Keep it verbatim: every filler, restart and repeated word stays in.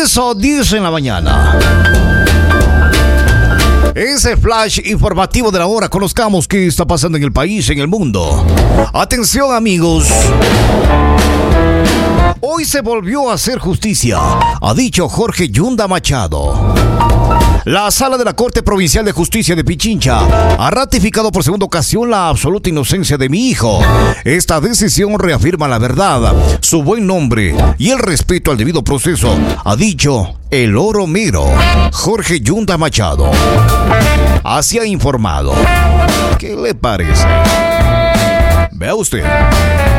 diez o diez en la mañana. Ese flash informativo de la hora. Conozcamos qué está pasando en el país, en el mundo. Atención, amigos. Hoy se volvió a hacer justicia, ha dicho Jorge Yunda Machado. La Sala de la Corte Provincial de Justicia de Pichincha ha ratificado por segunda ocasión la absoluta inocencia de mi hijo. Esta decisión reafirma la verdad, su buen nombre y el respeto al debido proceso, ha dicho el oro mero, Jorge Yunda Machado. Así ha informado. ¿Qué le parece? Vea usted.